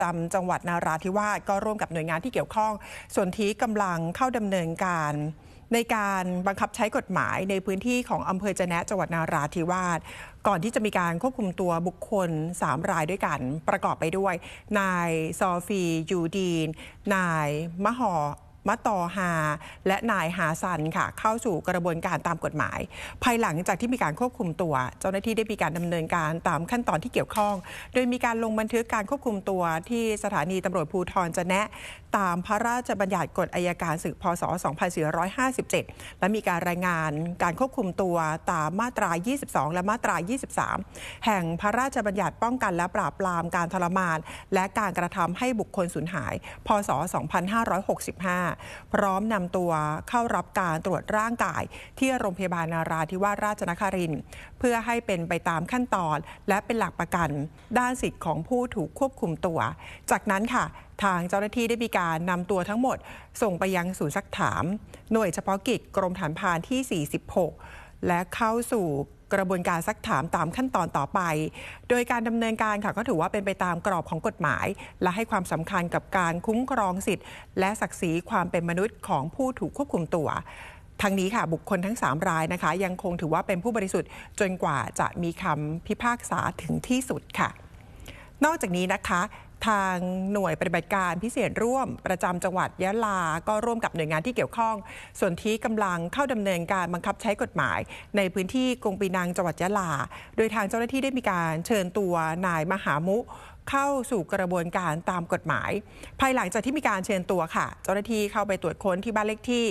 จำจังหวัดนราธิวาสก็ร่วมกับหน่วยงานที่เกี่ยวข้องส่วนที่กำลังเข้าดำเนินการในการบังคับใช้กฎหมายในพื้นที่ของอำเภอจะแนะจังหวัดนราธิวาสก่อนที่จะมีการควบคุมตัวบุคคล3 รายด้วยกันประกอบไปด้วยนายซอฟียูดีนนายมะตอฮาและนายฮาซันค่ะเข้าสู่กระบวนการตามกฎหมายภายหลังจากที่มีการควบคุมตัวเจ้าหน้าที่ได้มีการดำเนินการตามขั้นตอนที่เกี่ยวข้องโดยมีการลงบันทึกการควบคุมตัวที่สถานีตำรวจภูธรจะแนะตามพระราชบัญญัติกฎอัยการศึกพ.ศ. 2457และมีการรายงานการควบคุมตัวตามมาตรา 22 และมาตรา 23 แห่งพระราชบัญญัติป้องกันและปราบปรามการทรมานและการกระทำให้บุคคลสูญหายพ.ศ. 2565พร้อมนำตัวเข้ารับการตรวจร่างกายที่โรงพยาบาลนราธิวาสราชนครินทร์เพื่อให้เป็นไปตามขั้นตอนและเป็นหลักประกันด้านสิทธิของผู้ถูกควบคุมตัวจากนั้นค่ะทางเจ้าหน้าที่ได้มีการนำตัวทั้งหมดส่งไปยังศูนย์ซักถามหน่วยเฉพาะกิจกรมฐานพรานที่ 46 และเข้าสู่กระบวนการซักถามตามขั้นตอนต่อไปโดยการดำเนินการค่ะก็ถือว่าเป็นไปตามกรอบของกฎหมายและให้ความสำคัญกับการคุ้มครองสิทธิ์และศักดิ์ศรีความเป็นมนุษย์ของผู้ถูกควบคุมตัวทั้งนี้ค่ะบุคคลทั้ง3 รายนะคะยังคงถือว่าเป็นผู้บริสุทธิ์จนกว่าจะมีคำพิพากษาถึงที่สุดค่ะนอกจากนี้นะคะทางหน่วยปฏิบัติการพิเศษร่วมประจำจังหวัดยะลาก็ร่วมกับหน่วยงานที่เกี่ยวข้องส่วนที่กำลังเข้าดำเนินการบังคับใช้กฎหมายในพื้นที่กรุงปีนังจังหวัดยะลาโดยทางเจ้าหน้าที่ได้มีการเชิญตัวนายมหามุเข้าสู่กระบวนการตามกฎหมายภายหลังจากที่มีการเชิญตัวค่ะเจ้าหน้าที่เข้าไปตรวจค้นที่บ้านเลขที่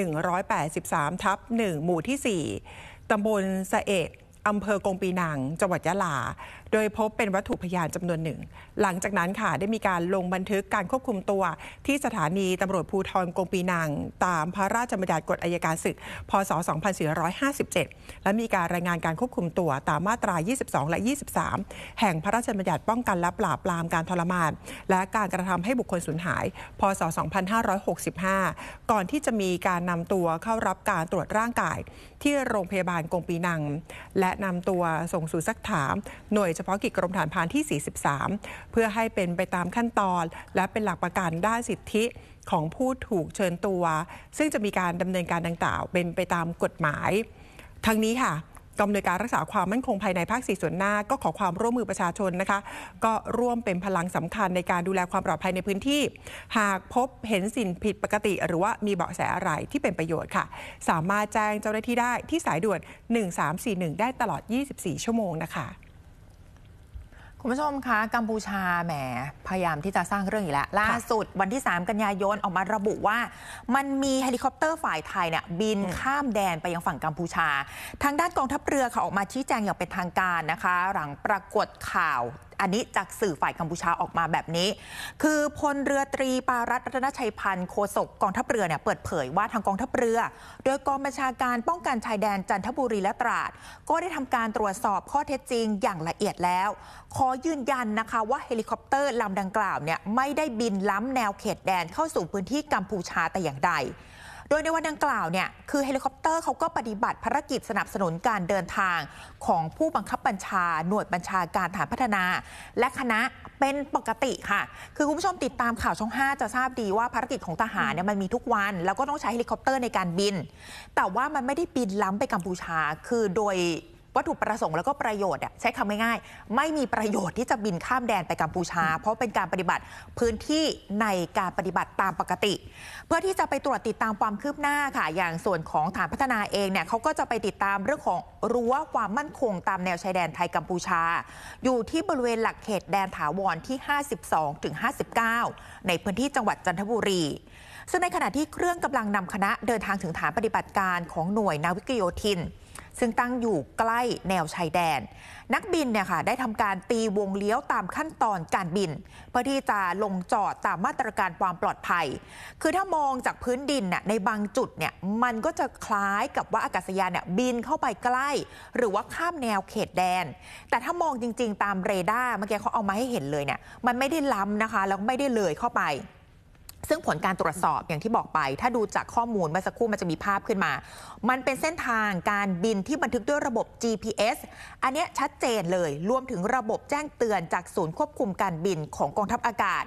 183/1หมู่ที่4ตำบลสะเอะอำเภอกงปีนังจังหวัดยะลาโดยพบเป็นวัตถุพยานจำนวนหนึ่งหลังจากนั้นค่ะได้มีการลงบันทึกการควบคุมตัวที่สถานีตำรวจภูธรกงปีนังตามพระราชบัญญัติกฎอัยการศึกพ.ศ. 2457และมีการรายงานการควบคุมตัวตามมาตรา 22 และ 23 แห่งพระราชบัญญัติป้องกันและปราบปรามการทรมานและการกระทำให้บุคคลสูญหายพ.ศ. 2565ก่อนที่จะมีการนำตัวเข้ารับการตรวจร่างกายที่โรงพยาบาลกงปีนังและนำตัวส่งสู่ซักถามหน่วยเฉพาะกิจกรมฐานพรานที่ 43 เพื่อให้เป็นไปตามขั้นตอนและเป็นหลักประกันด้านสิทธิของผู้ถูกเชิญตัวซึ่งจะมีการดำเนินการดังกล่าวเป็นไปตามกฎหมายทั้งนี้ค่ะกองอำนวยการรักษาความมั่นคงภายในภาค 4 ส่วนหน้าก็ขอความร่วมมือประชาชนนะคะก็ร่วมเป็นพลังสำคัญในการดูแลความปลอดภัยในพื้นที่หากพบเห็นสิ่งผิดปกติหรือว่ามีเบาะแสอะไรที่เป็นประโยชน์ค่ะสามารถแจ้งเจ้าหน้าที่ได้ที่สายด่วน1341ได้ตลอด24 ชั่วโมงนะคะคุณผู้ชมคะกัมพูชาแหมพยายามที่จะสร้างเรื่องอีกแล้วล่าสุดวันที่3 กันยายนออกมาระบุว่ามันมีเฮลิคอปเตอร์ฝ่ายไทยเนี่ยบินข้ามแดนไปยังฝั่งกัมพูชาทางด้านกองทัพเรือค่ะออกมาชี้แจงอย่างเป็นทางการนะคะหลังปรากฏข่าวอันนี้จากสื่อฝ่ายกัมพูชาออกมาแบบนี้คือพลเรือตรีปารัตน์รัตนชัยพันธ์โฆษกกองทัพเรือเนี่ยเปิดเผยว่าทางกองทัพเรือโดยกองบัญชาการป้องกันชายแดนจันทบุรีและตราดก็ได้ทำการตรวจสอบข้อเท็จจริงอย่างละเอียดแล้วขอยืนยันนะคะว่าเฮลิคอปเตอร์ลำดังกล่าวเนี่ยไม่ได้บินล้ำแนวเขตแดนเข้าสู่พื้นที่กัมพูชาแต่อย่างใดโดยในวันดังกล่าวเนี่ยคือเฮลิคอปเตอร์เขาก็ปฏิบัติภารกิจสนับสนุนการเดินทางของผู้บังคับบัญชาหน่วยบัญชาการฐานพัฒนาและคณะเป็นปกติค่ะคือคุณผู้ชมติดตามข่าวช่อง 5จะทราบดีว่าภารกิจของทหารเนี่ยมันมีทุกวันแล้วก็ต้องใช้เฮลิคอปเตอร์ในการบินแต่ว่ามันไม่ได้บินล้ำไปกัมพูชาคือโดยวัตถุประสงค์แล้วก็ประโยชน์ใช้คำง่ายๆไม่มีประโยชน์ที่จะบินข้ามแดนไปกัมพูชาเพราะเป็นการปฏิบัติพื้นที่ในการปฏิบัติตามปกติเพื่อที่จะไปตรวจติดตามความคืบหน้าค่ะอย่างส่วนของฐานพัฒนาเองเนี่ยเขาก็จะไปติดตามเรื่องของรั้วความมั่นคงตามแนวชายแดนไทยกัมพูชาอยู่ที่บริเวณหลักเขตแดนถาวรที่ 52-59 ในพื้นที่จังหวัดจันทบุรีซึ่งในขณะที่เครื่องกำลังนำคณะเดินทางถึงฐานปฏิบัติการของหน่วยนาวิกโยธินซึ่งตั้งอยู่ใกล้แนวชายแดนนักบินเนี่ยค่ะได้ทำการตีวงเลี้ยวตามขั้นตอนการบินเพื่อที่จะลงจอดตามมาตรการความปลอดภัยคือถ้ามองจากพื้นดินในบางจุดเนี่ยมันก็จะคล้ายกับว่าอากาศยานเนี่ยบินเข้าไปใกล้หรือว่าข้ามแนวเขตแดนแต่ถ้ามองจริงๆตามเรดาร์เมื่อกี้เขาเอามาให้เห็นเลยเนี่ยมันไม่ได้ล้ำนะคะแล้วไม่ได้เลยเข้าไปซึ่งผลการตรวจสอบอย่างที่บอกไปถ้าดูจากข้อมูลเมื่อสักครู่มันจะมีภาพขึ้นมามันเป็นเส้นทางการบินที่บันทึกด้วยระบบ GPS อันนี้ชัดเจนเลยรวมถึงระบบแจ้งเตือนจากศูนย์ควบคุมการบินของกองทัพอากาศ